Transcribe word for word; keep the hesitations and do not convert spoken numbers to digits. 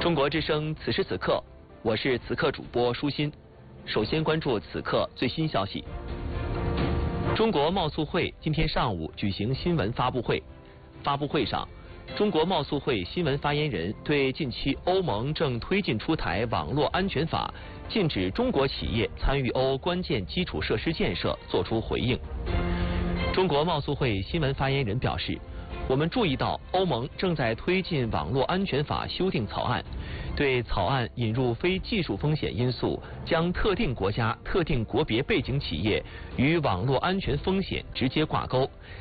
中国之声，此时此刻，我是此刻主播舒心。首先关注此刻最新消息。中国贸促会今天上午举行新闻发布会，发布会上，中国贸促会新闻发言人对近期欧盟正推进出台网络安全法，禁止中国企业参与欧关键基础设施建设作出回应。中国贸促会新闻发言人表示，我们注意到欧盟正在推进网络安全法修订草案，对草案引入非技术风险因素，将特定国家、特定国别背景企业与网络安全风险直接挂钩，